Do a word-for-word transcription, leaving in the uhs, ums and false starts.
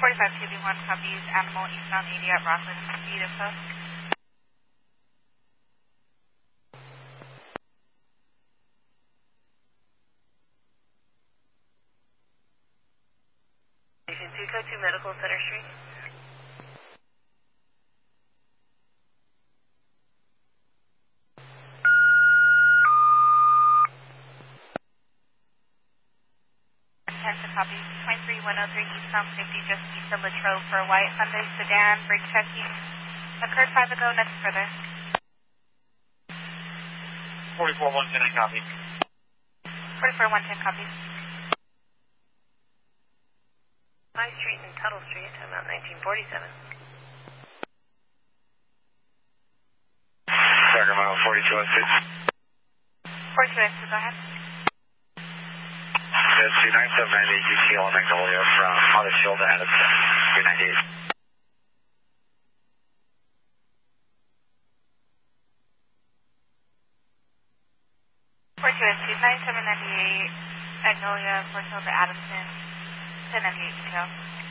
forty-five Q B one copies, animal eastbound eighty at Rockland, speed info. Station two, code two, Medical Center Street. Attention copy, twenty-three one oh three eastbound fifty, just east of Latrobe for a white Hyundai sedan, brake checking. Occurred five ago, nothing further. forty-four one ten, copy. forty-four one ten copy. High Street and Tuttle Street, time out nineteen forty-seven. Sacramento forty-two oh six. forty-two oh six, go ahead. Yes, two nine seven nine eight G T L Magnolia from Huddersfield to Addison, two ninety-eight. forty-two oh two, nine seven nine eight, Magnolia, Porto to Addison, ten ninety-eight detail.